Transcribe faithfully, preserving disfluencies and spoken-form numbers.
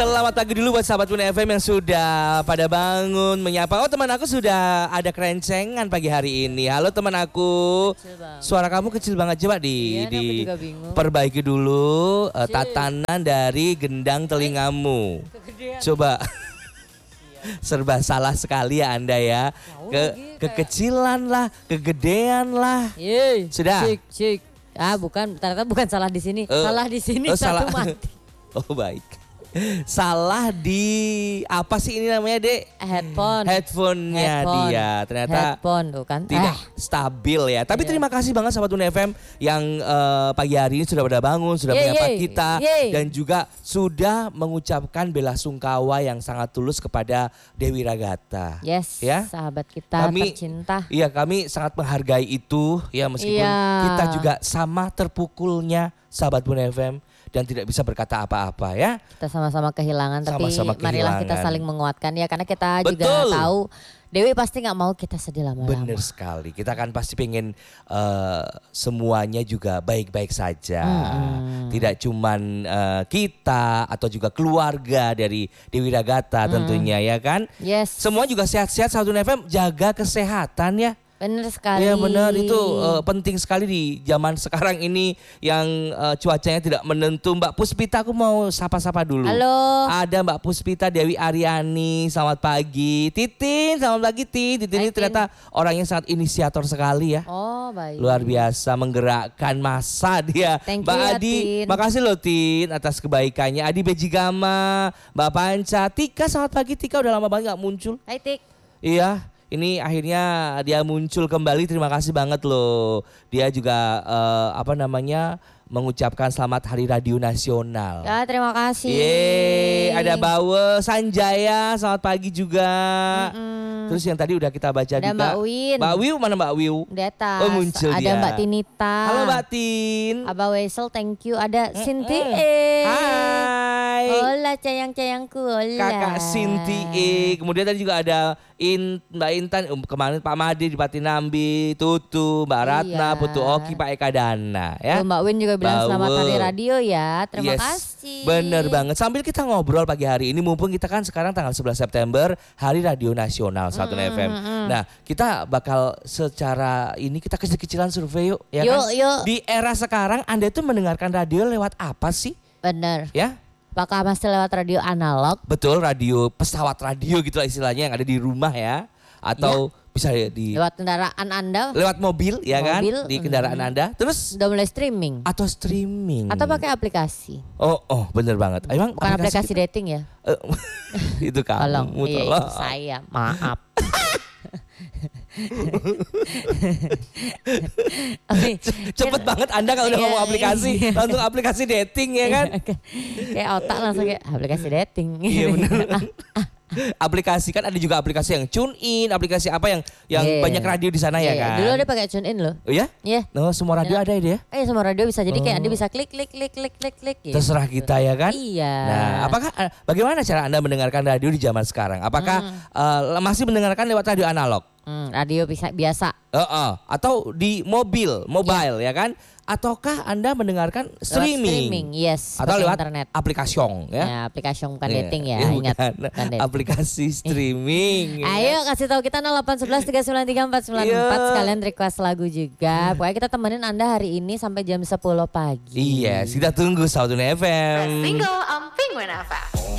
Selamat pagi dulu buat sahabat Bunda F M yang sudah pada bangun menyapa. Oh, teman aku sudah ada kerencengan pagi hari ini. Halo teman aku. Suara kamu kecil banget, coba di iya, di perbaiki dulu uh, tatanan dari gendang telingamu. Coba. Serba salah sekali ya Anda ya. Ke kekecilan lah, kegedean lah. Yeay, sudah. Cik, cik. Ah, bukan, ternyata bukan salah di sini. Uh, salah di sini oh, satu salah. mati. Oh, baik. Salah di apa sih ini namanya, Dek? Headphone. Headphone-nya Headphone. dia ternyata Headphone tuh kan. Tidak eh. stabil ya. Tapi iya. terima kasih banget sahabat Bunda F M yang uh, pagi hari ini sudah pada bangun, sudah yeay, menyapa yeay, kita yeay. dan juga sudah mengucapkan bela sungkawa yang sangat tulus kepada Dewi Ragata. Yes, ya? Sahabat kita kami, tercinta. Iya, kami sangat menghargai itu ya, meskipun iya. kita juga sama terpukulnya sahabat Bunda F M. Dan tidak bisa berkata apa-apa ya. Kita sama-sama kehilangan, sama-sama tapi marilah kita saling menguatkan ya. Karena kita Betul. juga tahu Dewi pasti gak mau kita sedih lama-lama. Bener sekali, kita kan pasti pengen uh, semuanya juga baik-baik saja. Hmm. Tidak cuman uh, kita atau juga keluarga dari Dewi Ragata hmm. tentunya ya kan. Yes. Semua juga sehat-sehat, Satu F M jaga kesehatan ya. Benar sekali. Iya benar, itu uh, penting sekali di zaman sekarang ini yang uh, cuacanya tidak menentu. Mbak Puspita, aku mau sapa-sapa dulu. Halo. Ada Mbak Puspita Dewi Aryani, selamat pagi. Titin, selamat pagi Titin. Titin ini ternyata orang yang sangat inisiator sekali ya. Oh baik. Luar biasa menggerakkan massa dia. Thank Mbak you, Adi, ya, makasih loh Tin atas kebaikannya. Adi Bejigama, Mbak Panca, Tika selamat pagi. Tika udah lama banget gak muncul. Hai Tik. Iya. Ini akhirnya dia muncul kembali, terima kasih banget loh. Dia juga uh, apa namanya mengucapkan selamat Hari Radio Nasional. Ya terima kasih. Yeay, ada Bawe Sanjaya, selamat pagi juga. Mm-mm. Terus yang tadi udah kita baca ada juga. Mbak Win. Mbak Wiu, mana Mbak Wiu? Di atas. Oh muncul ada dia. Mbak Tinita. Halo Mbak Tin. Abah Wesel, thank you. Ada Mm-mm. Sinti E. Hai. Hola sayang-sayangku, hola. Kakak Sinti E. Kemudian tadi juga ada In, Mbak Intan, um, kemarin Pak Madi di Patinambi, Tutu, Mbak Ratna, iya. Putu Oki, Pak Eka Dana ya. Oh, Mbak Win juga bilang Bawe. selamat hari radio ya. Terima yes, kasih. Bener banget. Sambil kita ngobrol pagi hari ini, mumpung kita kan sekarang tanggal sebelas September, Hari Radio Nasional Satu mm, F M. Mm, nah, kita bakal secara ini kita kecil-kecilan survei yuk, ya yuk, kan? Yuk. Di era sekarang Anda tuh mendengarkan radio lewat apa sih? Bener. Ya? Apakah masih lewat radio analog? Betul, radio pesawat radio gitu lah istilahnya yang ada di rumah ya. Atau ya. Bisa di lewat kendaraan Anda, lewat mobil ya mobil, kan, di kendaraan hmm. Anda, terus udah mulai streaming atau streaming atau pakai aplikasi. Oh oh bener banget. Emang bukan aplikasi, aplikasi dating ya? Uh, itu kamu. Tolong, iya, tolong. itu saya, maaf. Cepet banget Anda kalau udah iya, ngomong aplikasi, iya. langsung aplikasi dating ya kan? Kayak otak langsung kayak aplikasi dating. Iya benar. Aplikasi kan ada juga aplikasi yang tune in, aplikasi apa yang yang yeah. banyak radio di sana yeah. ya kan. Dulu ada pakai tune in loh. Oh ya? Iya. Yeah. No, semua radio yeah. ada ya? Eh semua radio bisa, jadi oh. kayak Anda bisa klik klik klik klik klik klik gitu. Terserah kita ya kan? Iya. Nah, apakah bagaimana cara Anda mendengarkan radio di zaman sekarang? Apakah hmm. uh, masih mendengarkan lewat radio analog? Hmm, radio bisa biasa. Uh, uh, atau di mobil, mobile yeah. ya kan? Ataukah Anda mendengarkan streaming? Streaming, yes. Atau lewat internet. Aplikasi ya? Ya, aplikasi bukan yeah. dating ya, ya ingat. Bukan aplikasi streaming. Ayo kasih tahu kita nol delapan satu satu tiga sembilan tiga empat sembilan empat sekalian request lagu juga. Pokoknya kita temenin Anda hari ini sampai jam sepuluh pagi. Iya, yes, kita tunggu Satu F M. Single on Penguin F M.